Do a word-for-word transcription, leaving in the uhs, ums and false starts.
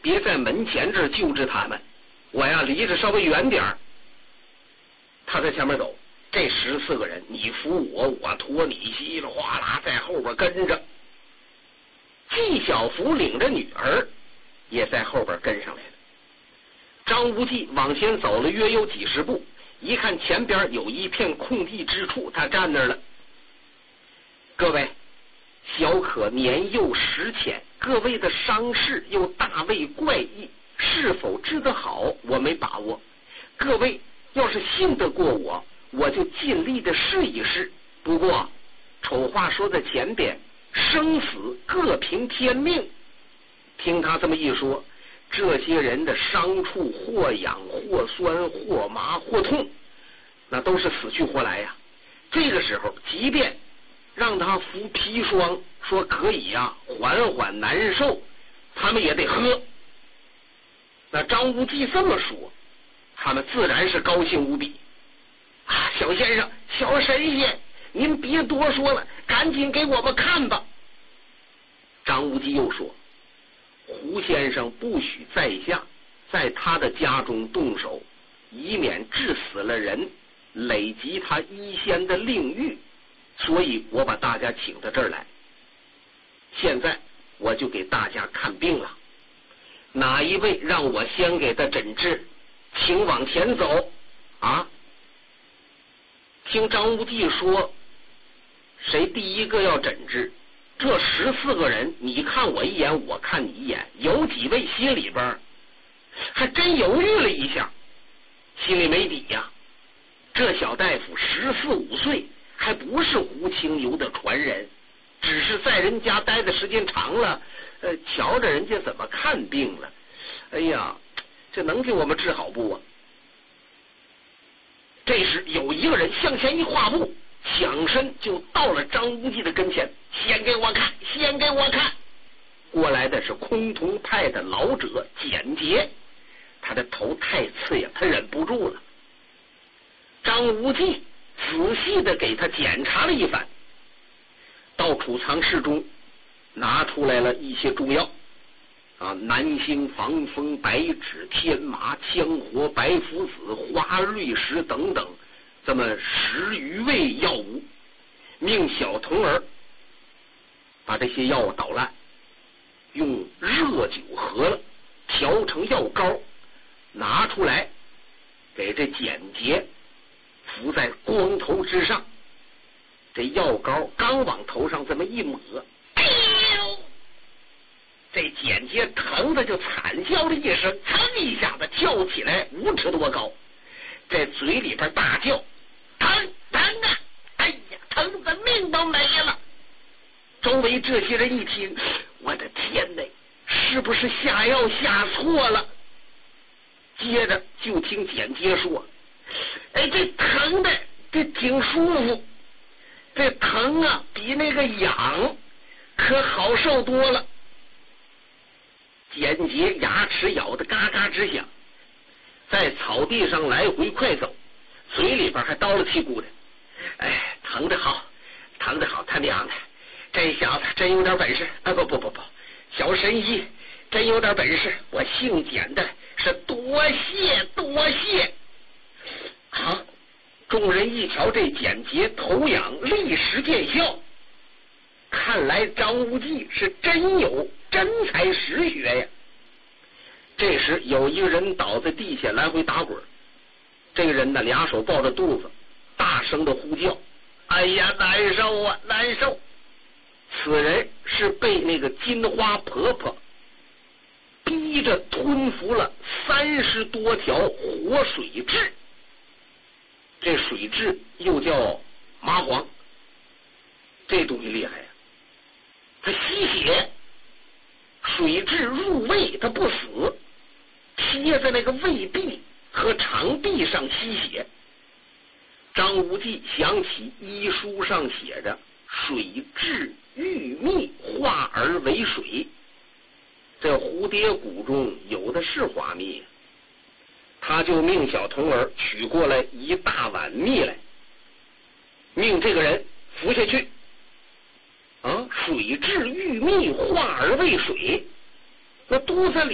别在门前这儿救治他们，我呀离着稍微远点儿。他在前面走，这十四个人你扶我，我驮你，稀里哗啦在后边跟着。纪晓芙领着女儿也在后边跟上来了。张无忌往前走了约有几十步，一看前边有一片空地之处，他站那儿了。各位，小可年幼识浅，各位的伤势又大为怪异，是否治得好我没把握，各位要是信得过我，我就尽力的试一试。不过丑话说在前边，生死各凭天命。听他这么一说，这些人的伤处或痒或酸或麻或痛，那都是死去活来呀。这个时候即便让他服砒霜，说可以呀、啊、缓缓难受，他们也得喝。那张无忌这么说，他们自然是高兴无比啊！小先生，小神仙，您别多说了，赶紧给我们看吧。张无忌又说，胡先生不许在下在他的家中动手，以免致死了人，累及他医仙的令誉，所以我把大家请到这儿来。现在我就给大家看病了，哪一位让我先给他诊治，请往前走啊！听张无忌说谁第一个要诊治，这十四个人你看我一眼我看你一眼，有几位心里边还真犹豫了一下，心里没底呀。这小大夫十四五岁，还不是胡青牛的传人，只是在人家待的时间长了，呃，瞧着人家怎么看病了，哎呀，这能给我们治好不啊？这时有一个人向前一跨步，响身就到了张无忌的跟前，先给我看，先给我看。过来的是崆峒派的老者简洁，他的头太刺呀，他忍不住了。张无忌仔细的给他检查了一番，到储藏室中拿出来了一些中药啊，南星、防风、白芷、天麻、羌活、白附子、花瑞石等等，这么十余味药物，命小童儿把这些药物捣烂，用热酒和了，调成药膏，拿出来给这简洁浮在光头之上。这药膏刚往头上这么一抹，哎呦！这简洁疼的就惨叫了一声，噌一下子跳起来五尺多高，在嘴里边大叫：“疼疼啊！哎呀，疼的命都没了！”周围这些人一听，我的天哪，是不是下药下错了？接着就听简洁说：“哎，这疼的这挺舒服，这疼啊比那个痒可好受多了。”简洁牙齿咬得嘎嘎直响，在草地上来回快走，嘴里边还叨了气鼓的：“哎，疼得好，疼得好，他娘的，这小子真有点本事啊！不不不不，小神医真有点本事，我姓简的是多谢多谢。”好，众人一瞧这简洁头痒，立时见效，看来张无忌是真有真才实学呀。这时有一个人倒在地下来回打滚，这个人呢俩手抱着肚子，大声的呼叫：“哎呀，难受啊，难受！”此人是被那个金花婆婆逼着吞服了三十多条活水蛭，这水蛭又叫麻黄，这东西厉害呀，它吸血，水蛭入胃它不死，贴在那个胃壁和肠壁上吸血。张无忌想起医书上写着水蛭郁蜜化而为水，这蝴蝶谷中有的是花蜜，他就命小童儿取过来一大碗蜜来，命这个人服下去啊，水蛭郁蜜化而为水，那肚子里